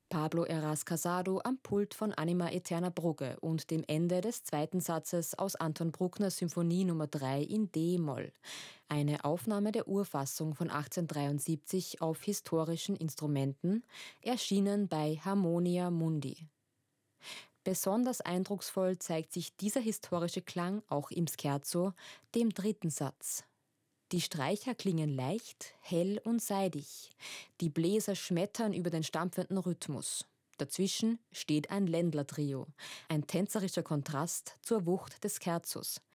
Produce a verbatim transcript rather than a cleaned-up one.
Pablo Heras Casado am Pult von Anima Eterna Brugge und dem Ende des zweiten Satzes aus Anton Bruckners Symphonie Nummer drei in D-Moll. Eine Aufnahme der Urfassung von achtzehnhundertdreiundsiebzig auf historischen Instrumenten, erschienen bei Harmonia Mundi. Besonders eindrucksvoll zeigt sich dieser historische Klang auch im Scherzo, dem dritten Satz. Die Streicher klingen leicht, hell und seidig. Die Bläser schmettern über den stampfenden Rhythmus. Dazwischen steht ein Ländlertrio, ein tänzerischer Kontrast zur Wucht des Scherzos.